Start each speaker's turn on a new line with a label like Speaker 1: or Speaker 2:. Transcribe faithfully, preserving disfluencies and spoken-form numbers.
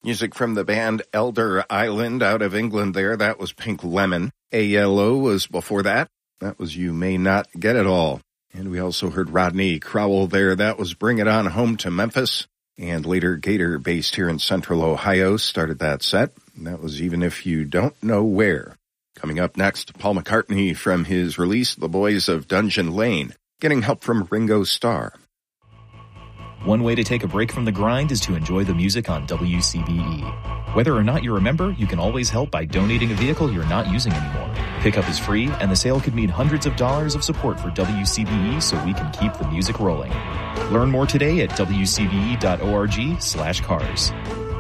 Speaker 1: Music from the band Elder Island out of England there. That was Pink Lemon. A L O was before that. That was You May Not Get It All. And we also heard Rodney Crowell there. That was Bring It On Home to Memphis. And later Gator, based here in Central Ohio, started that set. And that was Even If You Don't Know Where. Coming up next, Paul McCartney from his release, The Boys of Dungeon Lane, getting help from Ringo Starr.
Speaker 2: One way to take a break from the grind is to enjoy the music on W C B E. Whether or not you're a member, you can always help by donating a vehicle you're not using anymore. Pickup is free, and the sale could mean hundreds of dollars of support for W C B E so we can keep the music rolling. Learn more today at W C B E dot org slash cars.